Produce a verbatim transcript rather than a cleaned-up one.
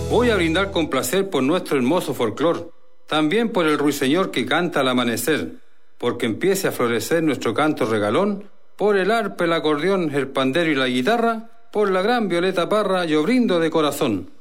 Voy a brindar con placer por nuestro hermoso folclor, también por el ruiseñor que canta al amanecer, porque empiece a florecer nuestro canto regalón, por el arpa, el acordeón, el pandero y la guitarra, por la gran Violeta Parra yo brindo de corazón.